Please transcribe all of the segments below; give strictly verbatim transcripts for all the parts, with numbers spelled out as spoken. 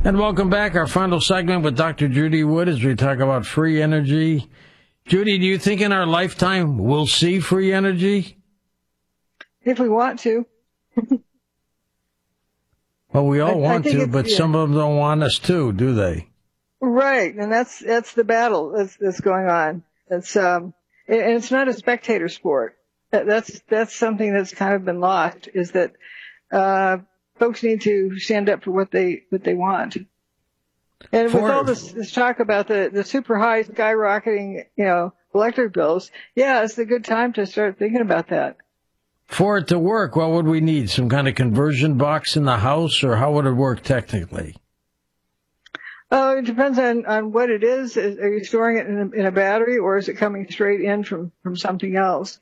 And welcome back. Our final segment with Doctor Judy Wood as we talk about free energy. Judy, do you think in our lifetime we'll see free energy? If we want to. Well, we all I, want I to, yeah. but some of them don't want us to, do they? Right, and that's that's the battle that's, that's going on. It's um, and it's not a spectator sport. That's that's something that's kind of been lost. Is that uh, folks need to stand up for what they what they want. And for, with all this, this talk about the the super high skyrocketing, you know, electric bills, yeah, it's a good time to start thinking about that. For it to work, what would we need? Some kind of conversion box in the house, or how would it work technically? Oh, it depends on, on what it is. Is. Are you storing it in a, in a battery, or is it coming straight in from, from something else?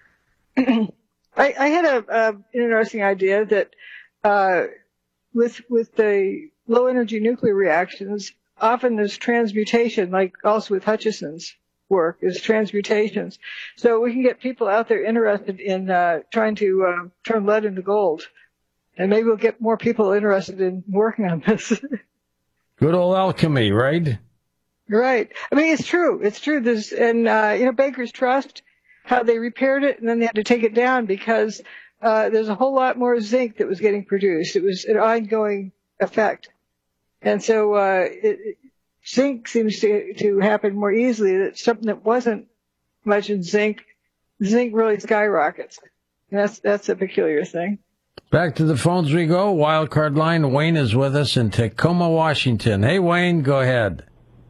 I, I had a, a an interesting idea that uh, with with the low energy nuclear reactions, often there's transmutation, like also with Hutchison's work is transmutations. So we can get people out there interested in uh, trying to uh, turn lead into gold, and maybe we'll get more people interested in working on this. Good old alchemy, right? Right. I mean, it's true. It's true. There's, and, uh, you know, Baker's Trust, how they repaired it and then they had to take it down because, uh, there's a whole lot more zinc that was getting produced. It was an ongoing effect. And so, uh, it, it, zinc seems to, to happen more easily. That something that wasn't much in zinc, zinc really skyrockets. And that's, that's a peculiar thing. Back to the phones we go. Wildcard line. Wayne is with us in Tacoma, Washington. Hey, Wayne, go ahead.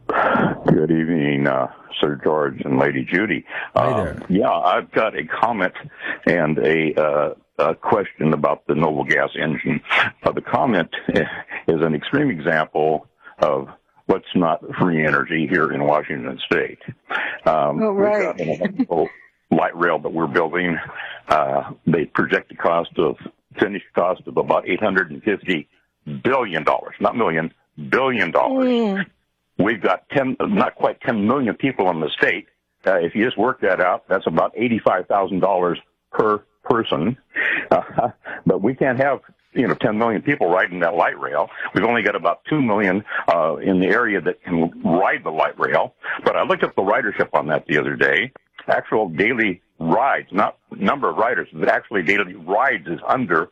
Good evening, uh, Sir George and Lady Judy. Hey there. Uh, yeah, I've got a comment and a, uh, a question about the noble gas engine. Uh, the comment is an extreme example of what's not free energy here in Washington State. Um, oh, right. We've got an electrical light rail that we're building. Uh, they project the cost of finished cost of about eight hundred fifty billion dollars, not million, billion dollars. Mm. We've got ten, not quite ten million people in the state. Uh, if you just work that out, that's about eighty-five thousand dollars per person. Uh, but we can't have, you know, ten million people riding that light rail. We've only got about two million uh, in the area that can ride the light rail. But I looked at the ridership on that the other day. Actual daily rides, not number of riders, but actually daily rides is under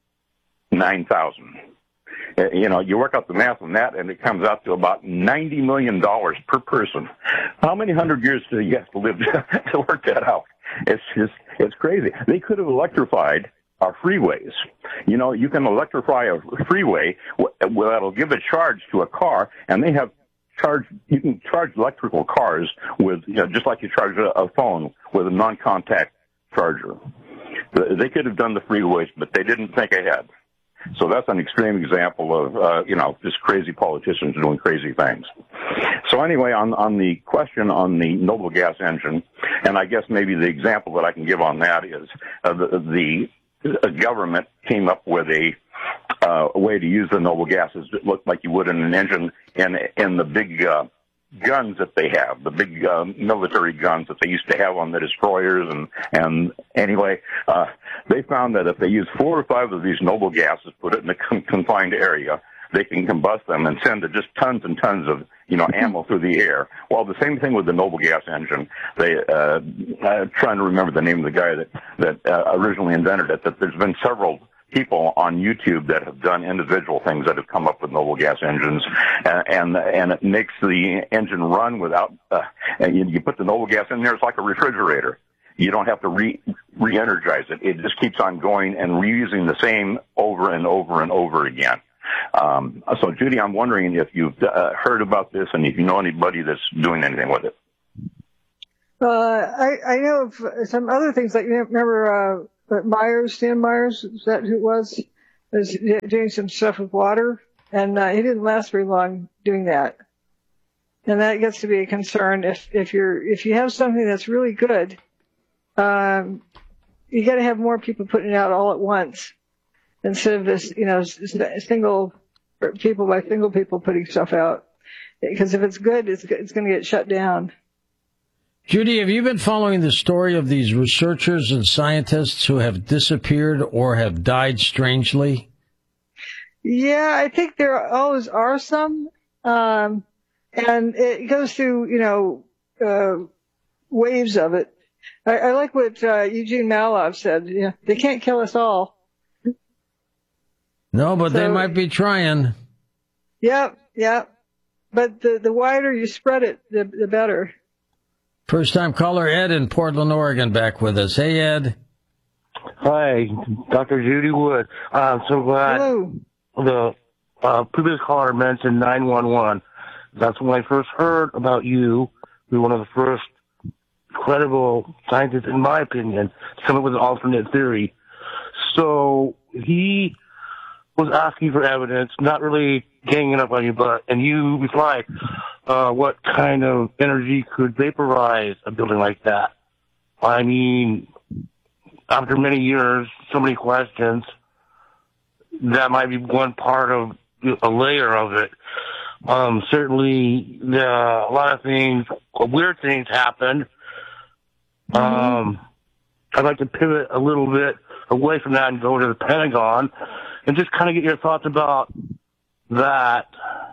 nine thousand. Uh, you know, you work out the math on that, and it comes out to about ninety million dollars per person. How many hundred years do you have to live to work that out? It's just, it's crazy. They could have electrified our freeways. You know, you can electrify a freeway that'll give a charge to a car, and they have charge, you can charge electrical cars with, you know, just like you charge a, a phone with a non-contact charger. They could have done the freeways, but they didn't think ahead. So that's an extreme example of, uh, you know, just crazy politicians doing crazy things. So anyway, on, on the question on the noble gas engine, and I guess maybe the example that I can give on that is uh, the, the government came up with a, uh, a way to use the noble gases that look like you would in an engine in, in the big, uh, guns that they have, the big uh, military guns that they used to have on the destroyers. And, and anyway, uh, they found that if they use four or five of these noble gases, put it in a con- confined area, they can combust them and send just tons and tons of, you know, ammo through the air. Well, the same thing with the noble gas engine. They, uh, I'm trying to remember the name of the guy that, that uh, originally invented it, that there's been several people on YouTube that have done individual things that have come up with noble gas engines, and and, and it makes the engine run without. Uh, and you, you put the noble gas in there; it's like a refrigerator. You don't have to re re-energize it; it just keeps on going and reusing the same over and over and over again. Um, so, Judy, I'm wondering if you've uh, heard about this and if you know anybody that's doing anything with it. Uh, I I know of some other things. Like, you remember. Uh, But Myers, Stan Myers, is that who it was? Was doing some stuff with water, and uh, he didn't last very long doing that. And that gets to be a concern if if you're if you have something that's really good, um, you got to have more people putting it out all at once instead of this, you know, single people by single people putting stuff out. Because if it's good, it's it's going to get shut down. Judy, have you been following the story of these researchers and scientists who have disappeared or have died strangely? Yeah, I think there always are some. Um, and it goes through, you know, uh, waves of it. I, I like what uh, Eugene Mallov said. Yeah, they can't kill us all. No, but so, they might be trying. Yep, yep. But the, the wider you spread it, the, the better. First time caller Ed in Portland, Oregon, back with us. Hey, Ed. Hi, Doctor Judy Wood. I'm so glad Hello. the uh, previous caller mentioned nine one one. That's when I first heard about you. You were one of the first credible scientists, in my opinion, to come up with an alternate theory. So he was asking for evidence, not really ganging up on you, but, and you replied, uh, what kind of energy could vaporize a building like that? I mean, after many years, so many questions, that might be one part of a layer of it. Um, certainly, uh, a lot of things, weird things happened. Mm-hmm. Um, I'd like to pivot a little bit away from that and go to the Pentagon and just kind of get your thoughts about that.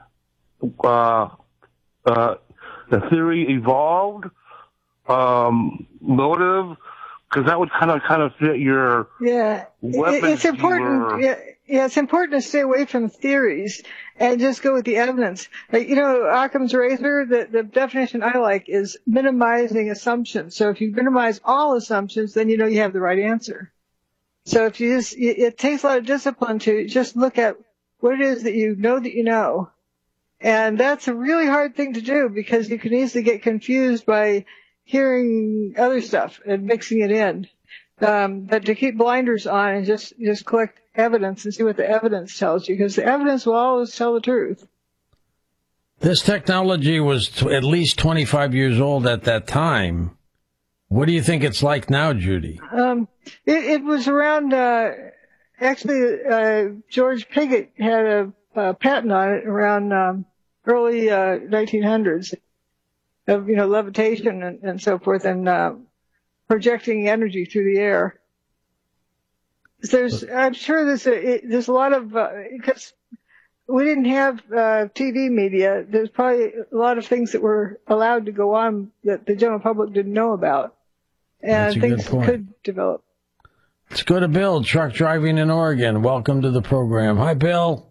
Uh, uh, the theory evolved, um, motive, because that would kind of kind of fit your yeah. It's important. Yeah, yeah, it's important to stay away from theories and just go with the evidence. Like, you know, Occam's razor. The the definition I like is minimizing assumptions. So if you minimize all assumptions, then you know you have the right answer. So if you just, it takes a lot of discipline to just look at what it is that you know that you know. And that's a really hard thing to do because you can easily get confused by hearing other stuff and mixing it in. Um, but to keep blinders on and just, just collect evidence and see what the evidence tells you, because the evidence will always tell the truth. This technology was t- at least twenty-five years old at that time. What do you think it's like now, Judy? Um, it, it was around, uh, actually, uh, George Pigott had a, a patent on it around, um, early, uh, nineteen hundreds of, you know, levitation and, and so forth and, uh, projecting energy through the air. There's, I'm sure there's a, it, there's a lot of, uh, because we didn't have, uh, T V media. There's probably a lot of things that were allowed to go on that the general public didn't know about. And things could develop. Let's go to Bill, truck driving in Oregon. Welcome to the program. Hi, Bill.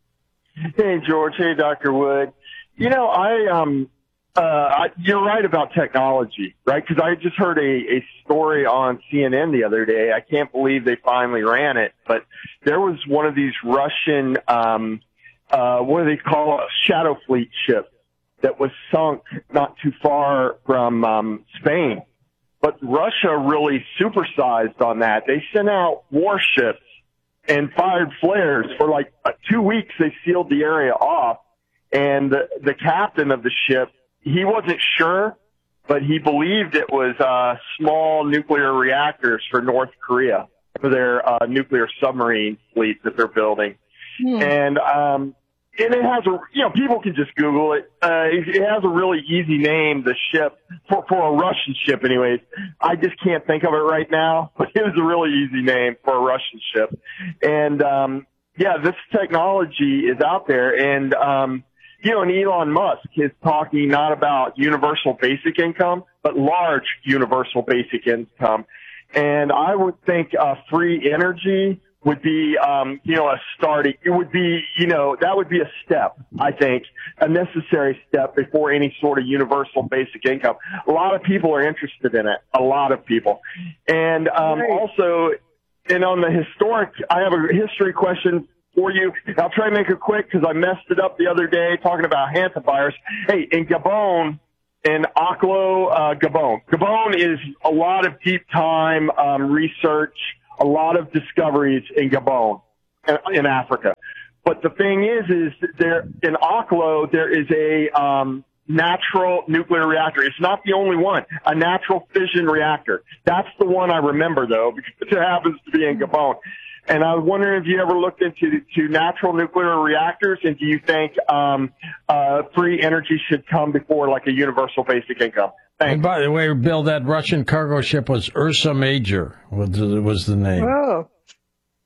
Hey, George. Hey, Doctor Wood. You know, I, um, uh, I, you're right about technology, right? Because I just heard a, a story on C N N the other day. I can't believe they finally ran it, but there was one of these Russian, um, uh, what do they call it? Shadow Fleet ship that was sunk not too far from, um, Spain. But Russia really supersized on that. They sent out warships and fired flares for like uh, two weeks. They sealed the area off. And the, the captain of the ship, he wasn't sure, but he believed it was uh, small nuclear reactors for North Korea for their uh, nuclear submarine fleet that they're building. Hmm. And um, and it has a, you know, people can just Google it. Uh, it, it has a really easy name, the ship, for, for a Russian ship anyways. I just can't think of it right now, but it was a really easy name for a Russian ship. And, um, yeah, this technology is out there. And, um, you know, and Elon Musk is talking not about universal basic income, but large universal basic income. And I would think uh, free energy would be, um, you know, a starting, it would be, you know, that would be a step, I think, a necessary step before any sort of universal basic income. A lot of people are interested in it, a lot of people. And um, right. also, and on the historic, I have a history question for you. I'll try and make it quick because I messed it up the other day talking about hantavirus. Hey, in Gabon, in Aklo, uh, Gabon, Gabon is a lot of deep time um, research, a lot of discoveries in Gabon, in Africa. But the thing is, is there in Aklo, there is a um, natural nuclear reactor. It's not the only one, a natural fission reactor. That's the one I remember, though, because it happens to be in Gabon. And I was wondering if you ever looked into to natural nuclear reactors, and do you think um, uh, free energy should come before, like, a universal basic income? Thanks. And by the way, Bill, that Russian cargo ship was Ursa Major, was, was the name. Oh.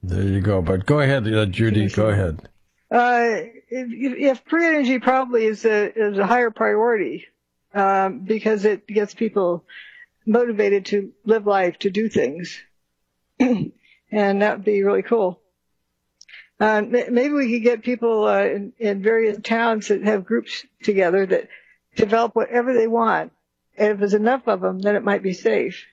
There you go. But go ahead, uh, Judy. Go ahead. Uh, if, if free energy probably is a is a higher priority um, because it gets people motivated to live life, to do things, and that would be really cool. Uh, maybe we could get people uh, in, in various towns that have groups together that develop whatever they want. And if there's enough of them, then it might be safe.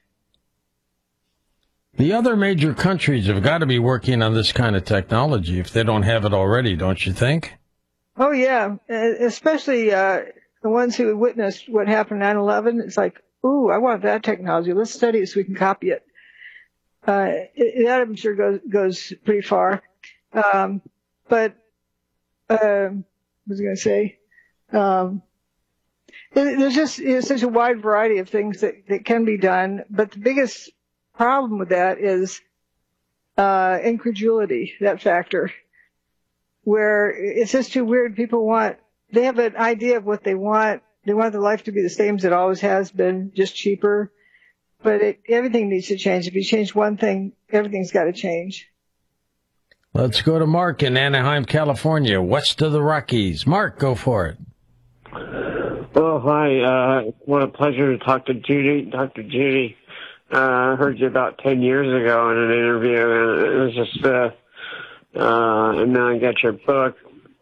The other major countries have got to be working on this kind of technology if they don't have it already, don't you think? Oh, yeah. Especially uh, the ones who witnessed what happened nine eleven. It's like, ooh, I want that technology. Let's study it so we can copy it. Uh, it that I'm sure goes, goes pretty far. Um, but, uh, what was I going to say? Um, it, there's just you know, such a wide variety of things that, that can be done. But the biggest problem with that is, uh, incredulity, that factor, where it's just too weird. People want, they have an idea of what they want. They want their life to be the same as it always has been, just cheaper. But it, everything needs to change. If you change one thing, everything's got to change. Let's go to Mark in Anaheim, California, west of the Rockies. Mark, go for it. Oh, hi. Uh, what a pleasure to talk to Judy, Doctor Judy. Uh, I heard you about ten years ago in an interview, and it was just, uh, uh, and then I got your book.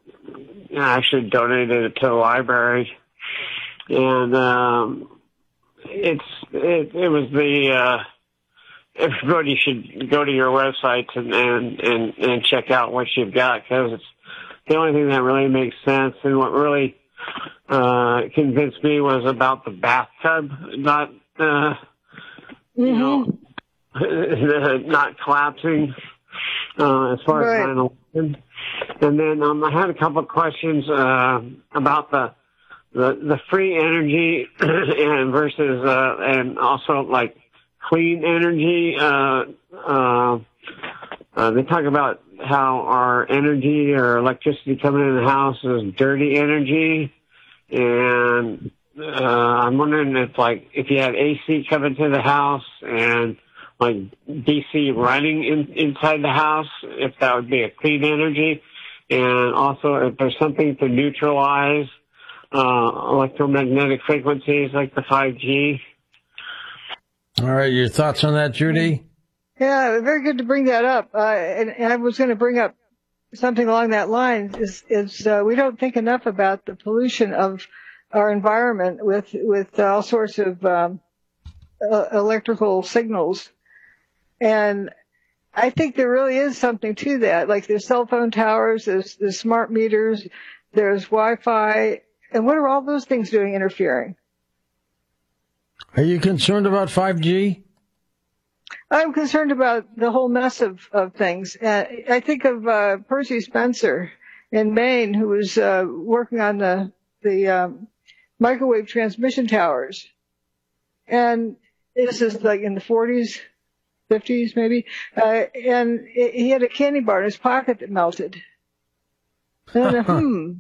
I actually donated it to the library. And, um, it's, it, it was the, uh, everybody should go to your websites and, and, and, and check out what you've got, because it's the only thing that really makes sense. And what really, uh, convinced me was about the bathtub, not, uh, you mm-hmm. know, not collapsing, uh, as far right. as nine eleven. And then, um, I had a couple of questions, uh, about the, the, the free energy and versus, uh, and also like, clean energy. Uh, uh, uh, they talk about how our energy or electricity coming in the house is dirty energy, and uh, I'm wondering if, like, if you had A C coming to the house and like D C running in, inside the house, if that would be a clean energy, and also if there's something to neutralize uh, electromagnetic frequencies like the five G. All right, your thoughts on that, Judy? Yeah, very good to bring that up. Uh, and, and I was going to bring up something along that line. Is, is uh, we don't think enough about the pollution of our environment with with all sorts of um, uh, electrical signals, and I think there really is something to that. Like there's cell phone towers, there's, there's smart meters, there's Wi-Fi, and what are all those things doing interfering? Are you concerned about five G? I'm concerned about the whole mess of, of things. Uh, I think of uh, Percy Spencer in Maine, who was uh, working on the the um, microwave transmission towers. And this is like in the forties, fifties maybe. Uh, and it, he had a candy bar in his pocket that melted. And I thought, hmm.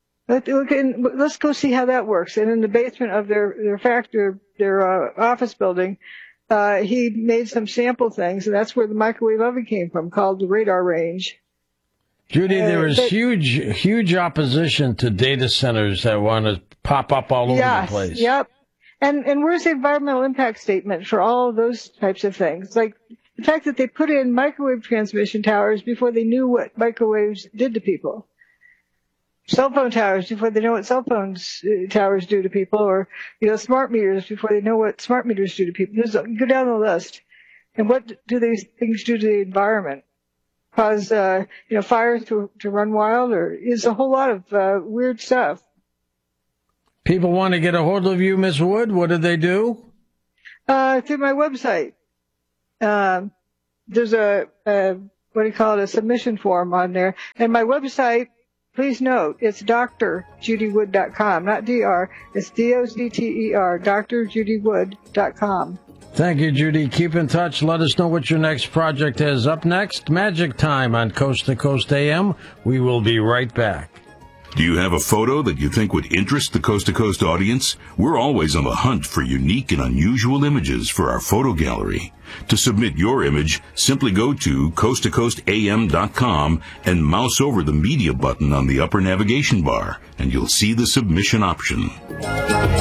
Let's go see how that works. And in the basement of their their factory, their uh, office building, uh, he made some sample things, and that's where the microwave oven came from, called the radar range. Judy, uh, there is but, huge, huge opposition to data centers that want to pop up all over yes, the place. Yep. And and where's the environmental impact statement for all of those types of things? Like the fact that they put in microwave transmission towers before they knew what microwaves did to people. Cell phone towers before they know what cell phones uh, towers do to people, or, you know, smart meters before they know what smart meters do to people. There's, go down the list. And what do these things do to the environment? Cause, uh, you know, fires to, to run wild, or is a whole lot of, uh, weird stuff. People want to get a hold of you, Miss Wood. What do they do? Uh, through my website. Um, there's a, a, what do you call it, a submission form on there. And my website, please note, it's D R Judy Wood dot com, not D R. It's D O C T E R, D R Judy Wood dot com. Thank you, Judy. Keep in touch. Let us know what your next project is. Up next, Magic Time on Coast to Coast A M. We will be right back. Do you have a photo that you think would interest the Coast to Coast audience? We're always on the hunt for unique and unusual images for our photo gallery. To submit your image, simply go to coast to coast a m dot com and mouse over the media button on the upper navigation bar, and you'll see the submission option.